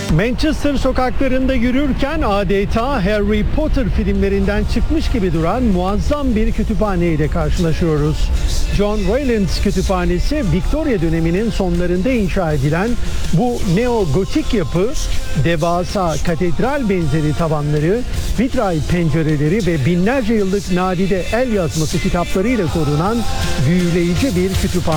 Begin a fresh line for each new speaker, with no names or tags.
Manchester sokaklarında yürürken adeta Harry Potter filmlerinden çıkmış gibi duran muazzam bir kütüphaneyle karşılaşıyoruz. John Rylands Kütüphanesi, Victoria döneminin sonlarında inşa edilen bu neo-gotik yapı, devasa katedral benzeri tavanları, vitray pencereleri ve binlerce yıllık nadide el yazması kitaplarıyla korunan büyüleyici bir kütüphane.